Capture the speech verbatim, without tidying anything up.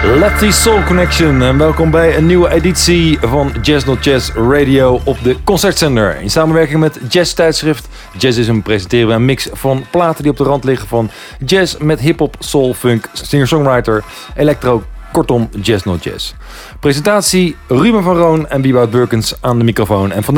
Lefty Soul Connection en welkom bij een nieuwe editie van Jazz Not Jazz Radio op de Concertzender. In samenwerking met Jazz Tijdschrift. Jazzism presenteren we een mix van platen die op de rand liggen van jazz met hip-hop, soul, funk, singer-songwriter, electro, kortom Jazz Not Jazz. Presentatie Ruben van Roon en Wieboud Burkens aan de microfoon. En vandaag